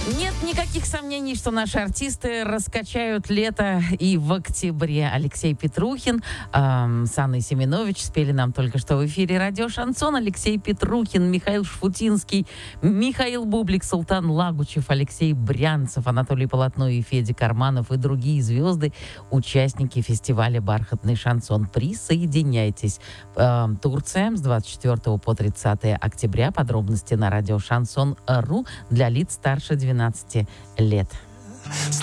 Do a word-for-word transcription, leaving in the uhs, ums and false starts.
Нет никаких сомнений, что наши артисты раскачают лето и в октябре. Алексей Петрухин эм, с Анной Семенович спели нам только что в эфире радио «Шансон». Алексей Петрухин, Михаил Шфутинский, Михаил Бублик, Султан Лагучев, Алексей Брянцев, Анатолий Полотной и Федя Карманов и другие звезды, участники фестиваля «Бархатный шансон». Присоединяйтесь. Эм, Турция с двадцать четвёртого по тридцатое октября. Подробности на радио «Шансон.ру» для лиц старше двенадцати лет.